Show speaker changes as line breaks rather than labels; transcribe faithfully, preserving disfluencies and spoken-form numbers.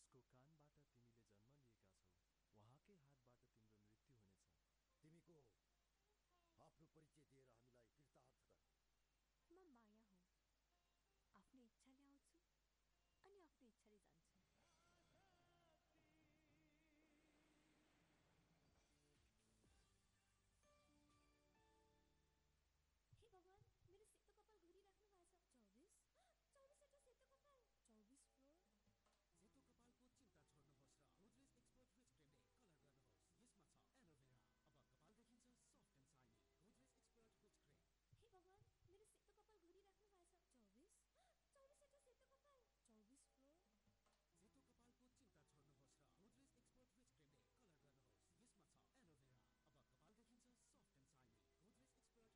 जसको कानबाट तिमीले जन्म लिएका छौ उहाँकै हातबाट तिम्रो मृत्यु हुनेछ।
तिमी को हो? आफ्नो परिचय दिएर हामीलाई कृतार्थ गर।
म माया हुँ। आफ्नो इच्छाले आउँछु अनि आफ्नो इच्छाले जान्छु।